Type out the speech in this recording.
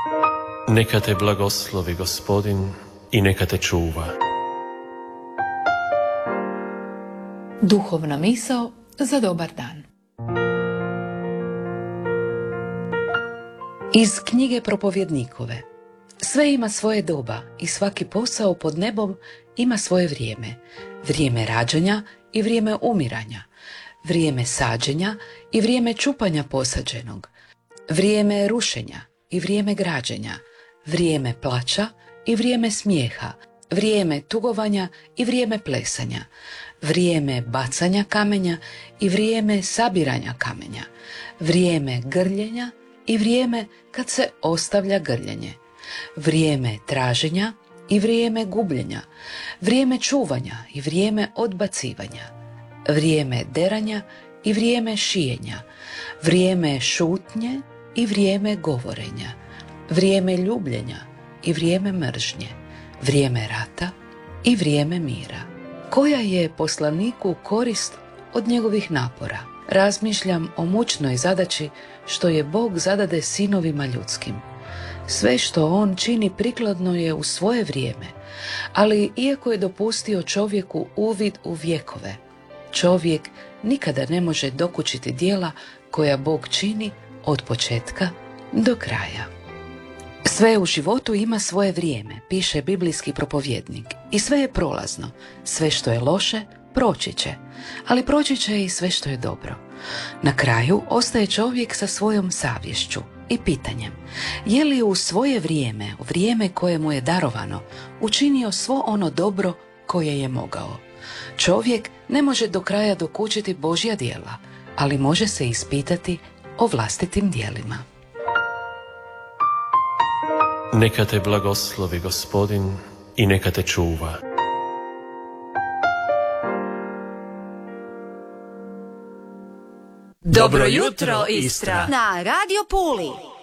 Neka te blagoslovi Gospodin i neka te čuva. Duhovna misao za dobar dan. Iz knjige Propovjednikove. Sve ima svoje doba i svaki posao pod nebom ima svoje vrijeme. Vrijeme rađanja i vrijeme umiranja. Vrijeme sađenja i vrijeme čupanja posađenog. Vrijeme rušenja i vrijeme građenja. Vrijeme plača i vrijeme smijeha. Vrijeme tugovanja i vrijeme plesanja. Vrijeme bacanja kamenja i vrijeme sabiranja kamenja. Vrijeme grljenja i vrijeme kad se ostavlja grljenje. Vrijeme traženja i vrijeme gubljenja. Vrijeme čuvanja i vrijeme odbacivanja. Vrijeme deranja i vrijeme šijenja. Vrijeme šutnje i vrijeme govorenja. Vrijeme ljubljenja i vrijeme mržnje. Vrijeme rata i vrijeme mira. Koja je poslaniku korist od njegovih napora? Razmišljam o mučnoj zadaći što je Bog zadade sinovima ljudskim. Sve što on čini prikladno je u svoje vrijeme, ali iako je dopustio čovjeku uvid u vjekove, čovjek nikada ne može dokučiti djela koja Bog čini od početka do kraja. Sve u životu ima svoje vrijeme, piše biblijski propovjednik, i sve je prolazno. Sve što je loše proći će, ali proći će i sve što je dobro. Na kraju ostaje čovjek sa svojom savješću i pitanjem, je li u svoje vrijeme, u vrijeme koje mu je darovano, učinio svo ono dobro koje je mogao. Čovjek ne može do kraja dokučiti Božja djela, ali može se ispitati o vlastitim djelima. Neka te blagoslovi Gospodin i neka te čuva. Dobro jutro, Istra! Na Radio Puli.